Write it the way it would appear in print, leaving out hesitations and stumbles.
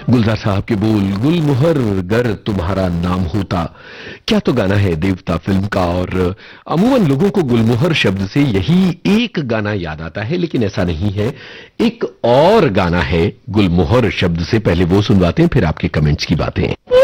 गुलजार साहब के बोल, गुलमोहर गर तुम्हारा नाम होता। क्या तो गाना है देवता फिल्म का। और अमूमन लोगों को गुलमोहर शब्द से यही एक गाना याद आता है, लेकिन ऐसा नहीं है। एक और गाना है गुलमोहर शब्द से। पहले वो सुनवाते हैं, फिर आपके कमेंट्स की बातें।